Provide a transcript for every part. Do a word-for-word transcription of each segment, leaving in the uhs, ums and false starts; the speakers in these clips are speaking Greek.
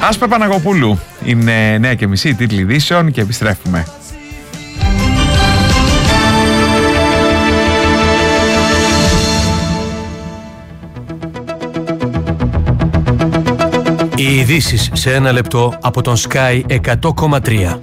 Άσπρα Παναγοπούλου. Είναι νέα και μισή τίτλοι ειδήσεων και επιστρέφουμε. Οι ειδήσεις σε ένα λεπτό από τον Sky εκατό κόμμα τρία.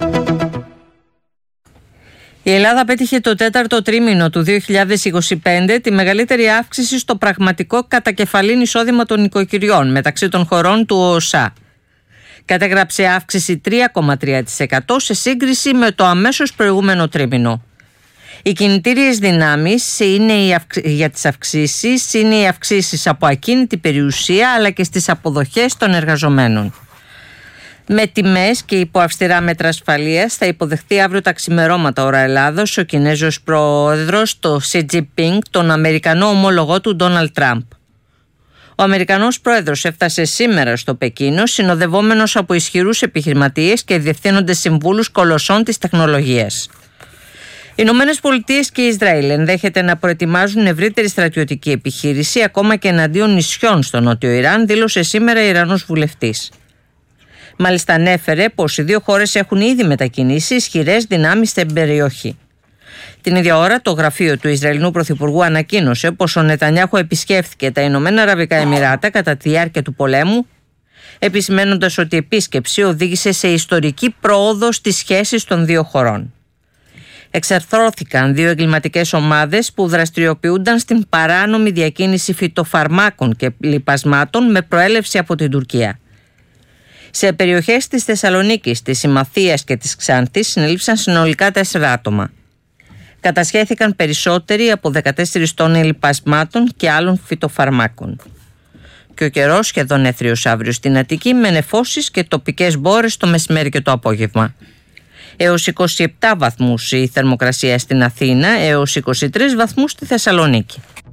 Η Ελλάδα πέτυχε το τέταρτο τρίμηνο του δύο χιλιάδες είκοσι πέντε τη μεγαλύτερη αύξηση στο πραγματικό κατακεφαλήν εισόδημα των νοικοκυριών μεταξύ των χωρών του ΟΣΑ. Κατέγραψε αύξηση τρία κόμμα τρία τοις εκατό σε σύγκριση με το αμέσως προηγούμενο τρίμηνο. Οι κινητήριες δυνάμεις είναι οι αυξ... για τις αυξήσεις είναι οι αυξήσεις από ακίνητη περιουσία αλλά και στις αποδοχές των εργαζομένων. Με τιμές και υπό αυστηρά μέτρα ασφαλείας θα υποδεχθεί αύριο τα ξημερώματα ώρα Ελλάδος ο Κινέζος πρόεδρος, το Σι Τζινπίνγκ, τον Αμερικανό ομόλογό του Ντόναλντ Τραμπ. Ο Αμερικανός πρόεδρος έφτασε σήμερα στο Πεκίνο συνοδευόμενος από ισχυρούς επιχειρηματίες και διευθύνοντες συμβούλους κολοσσών της τεχνολογίας. Οι Ηνωμένες Πολιτείες και Ισραήλ ενδέχεται να προετοιμάζουν ευρύτερη στρατιωτική επιχείρηση ακόμα και εναντίον νησιών στο νότιο Ιράν, δήλωσε σήμερα Ιρανός βουλευτής. Μάλιστα ανέφερε πως οι δύο χώρες έχουν ήδη μετακινήσει ισχυρές δυνάμεις στην περιοχή. Την ίδια ώρα το γραφείο του Ισραηλινού Πρωθυπουργού ανακοίνωσε πως ο Νετανιάχου επισκέφθηκε τα Ηνωμένα Αραβικά Εμιράτα κατά τη διάρκεια του πολέμου, επισημαίνοντας ότι η επίσκεψη οδήγησε σε ιστορική πρόοδο στις σχέσεις των δύο χωρών. Εξαρθρώθηκαν δύο εγκληματικές ομάδες που δραστηριοποιούνταν στην παράνομη διακίνηση φυτοφαρμάκων και λιπασμάτων με προέλευση από την Τουρκία. Σε περιοχές της Θεσσαλονίκης, της Ημαθίας και της Ξάνθης συνελήφθησαν συνολικά τέσσερα άτομα. Κατασχέθηκαν περισσότεροι από δεκατέσσερις τόνοι λιπασμάτων και άλλων φυτοφαρμάκων. Και ο καιρός σχεδόν έθριος αύριο στην Αττική με νεφώσεις και τοπικές μπόρες το μεσημέρι και το απόγευμα. Έως είκοσι επτά βαθμούς η θερμοκρασία στην Αθήνα, έως είκοσι τρεις βαθμούς στη Θεσσαλονίκη.